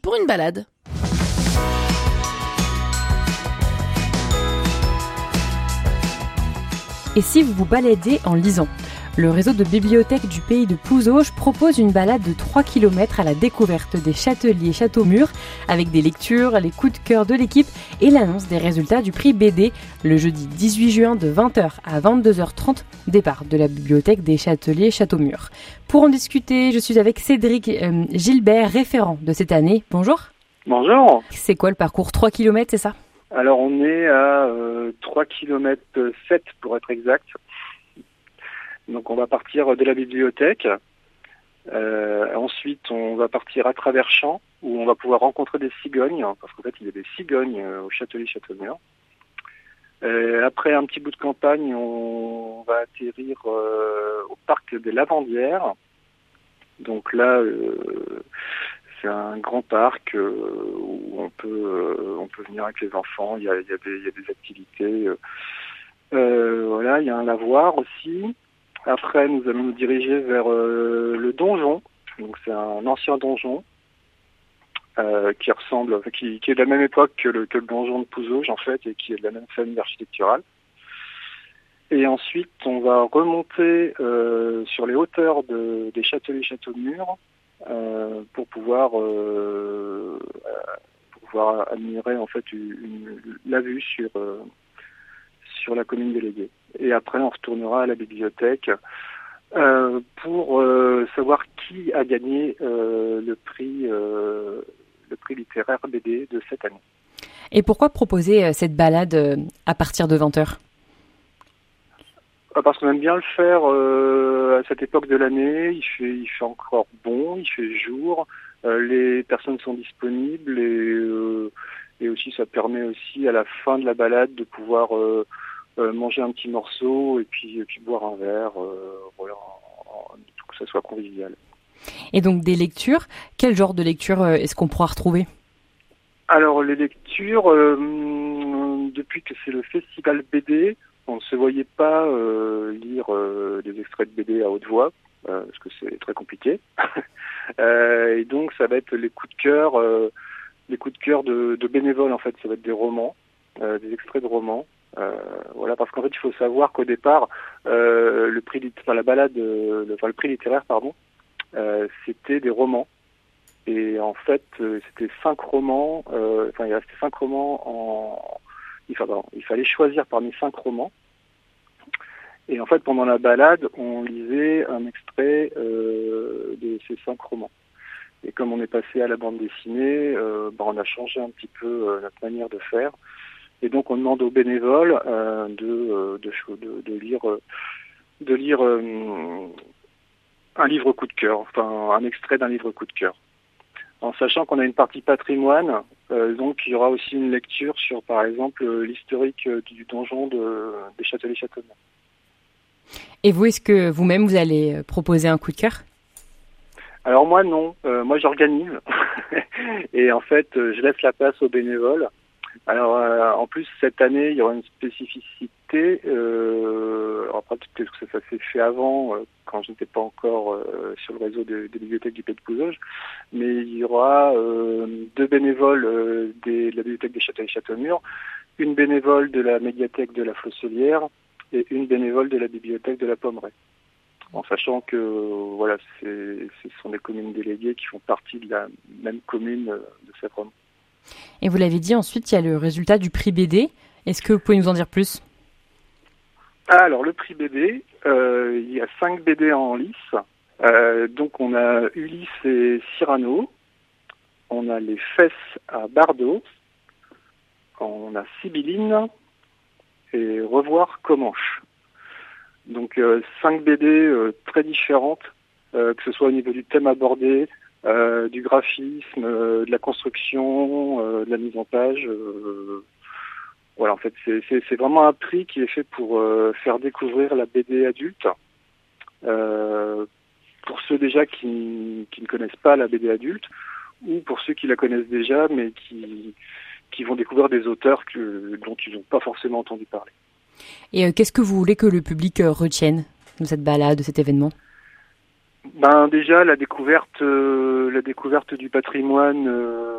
pour une balade. Et si vous vous baladez en lisant ? Le réseau de bibliothèques du pays de Pouzauges propose une balade de 3 km à la découverte des Châteliers Châteaumur avec des lectures, les coups de cœur de l'équipe et l'annonce des résultats du prix BD le jeudi 18 juin de 20h à 22h30, départ de la bibliothèque des Châteliers Châteaumur. Pour en discuter, je suis avec Cédric Gilbert, référent de cette année. Bonjour. Bonjour. C'est quoi le parcours 3 km, c'est ça ? Alors on est à 3 km 7 pour être exact. Donc on va partir de la bibliothèque. Ensuite on va partir à travers champs où on va pouvoir rencontrer des cigognes, parce qu'en fait il y a des cigognes au Châtelier Châteaumur. Après un petit bout de campagne, on va atterrir au parc des Lavandières. Donc là c'est un grand parc où on peut venir avec les enfants. Il y a des activités. Voilà, il y a un lavoir aussi. Après, nous allons nous diriger vers le donjon. Donc, c'est un ancien donjon qui est de la même époque que le donjon de Pouzauges, en fait, et qui est de la même famille architecturale. Et ensuite, on va remonter sur les hauteurs des Châteliers Châteaumur pour pouvoir admirer en fait la vue sur la commune déléguée. Et après, on retournera à la bibliothèque pour savoir qui a gagné le prix littéraire BD de cette année. Et pourquoi proposer cette balade à partir de 20h ? Parce qu'on aime bien le faire à cette époque de l'année. Il fait encore bon, il fait jour, les personnes sont disponibles et aussi ça permet aussi à la fin de la balade de pouvoir manger un petit morceau et puis boire un verre, voilà, que ça soit convivial. Et donc des lectures, quel genre de lecture est-ce qu'on pourra retrouver ? Alors les lectures, depuis que c'est le festival BD, on ne se voyait pas lire des extraits de BD à haute voix, parce que c'est très compliqué. Et donc ça va être les coups de cœur de bénévoles en fait, ça va être des romans, des extraits de romans. Voilà, parce qu'en fait il faut savoir qu'au départ le prix littéraire c'était des romans et en fait c'était 5 romans, il restait 5 romans il fallait choisir parmi 5 romans et en fait pendant la balade on lisait un extrait de ces 5 romans. Et comme on est passé à la bande dessinée, on a changé un petit peu notre manière de faire. Et donc on demande aux bénévoles de lire un livre coup de cœur, enfin un extrait d'un livre coup de cœur. En sachant qu'on a une partie patrimoine, donc il y aura aussi une lecture sur par exemple l'historique du donjon des Châteliers Châteaumur. Et vous, est-ce que vous-même vous allez proposer un coup de cœur ? Alors moi non, moi j'organise et en fait je laisse la place aux bénévoles. Alors en plus cette année il y aura une spécificité, après peut-être que ça s'est fait avant quand je n'étais pas encore sur le réseau des bibliothèques du Pays de Pouzauges, mais il y aura 2 bénévoles de la bibliothèque des Châteliers Châteaumur, une bénévole de la médiathèque de la Flosselière et une bénévole de la bibliothèque de la Pommeraye. En sachant que voilà, ce sont des communes déléguées qui font partie de la même commune de Sèvres. Et vous l'avez dit, ensuite il y a le résultat du prix BD. Est-ce que vous pouvez nous en dire plus ? Alors le prix BD, il y a 5 BD en lice. Donc on a Ulysse et Cyrano, on a Les Fesses à Bardot, on a Sibylline et Revoir Comanche. Donc 5 BD très différentes, que ce soit au niveau du thème abordé, du graphisme, de la construction, de la mise en page. Voilà, en fait, c'est vraiment un prix qui est fait pour faire découvrir la BD adulte. Pour ceux déjà qui ne connaissent pas la BD adulte, ou pour ceux qui la connaissent déjà, mais qui vont découvrir des auteurs dont ils n'ont pas forcément entendu parler. Et qu'est-ce que vous voulez que le public retienne de cette balade, de cet événement ? Ben déjà la découverte du patrimoine